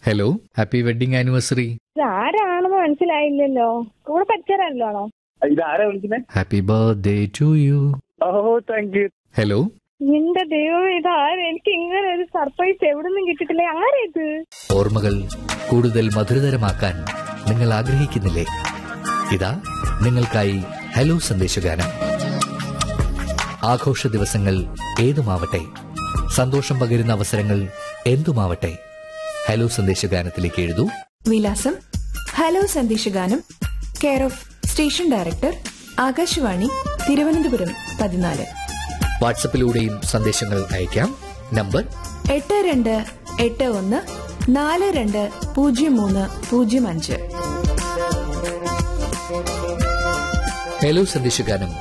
Hello, happy wedding anniversary. ആരാണെന്ന് മനസ്സിലായില്ലല്ലോ. കൂടെ പഠിച്ചവരാണല്ലോ. ഇതാരാ വിളിക്കുന്നത്? Happy birthday to you. Oh thank you. Hello, എന്റെ ദൈവം, ഇതാരും എനിക്ക് ഇങ്ങനെ ഒരു സർപ്രൈസ് എവിടുന്നും കിട്ടിയിട്ടില്ല. ആരാ ഇത്? ഓർമ്മകൾ കൂടുതൽ മധുരതരമാക്കാൻ നിങ്ങൾ ആഗ്രഹിക്കുന്നില്ലേ? ഇതാ നിങ്ങൾക്കായി ഹലോ സന്ദേശഗാനം. ആഘോഷ ദിവസങ്ങൾ ഏതുമാവട്ടെ, സന്തോഷം പകരുന്ന അവസരങ്ങൾ എന്തുമാവട്ടെ, ഹലോ സന്ദേശഗാനത്തിലേക്ക് എഴുതൂ. വിലാസം: hello സന്ദേശഗാനം, care of station director, Akashvani, Thiruvananthapuram 14. വാട്സപ്പിലൂടെയും സന്ദേശങ്ങൾ അയക്കാം. നമ്പർ 8281420305. ഹലോ സന്ദേശഗാനം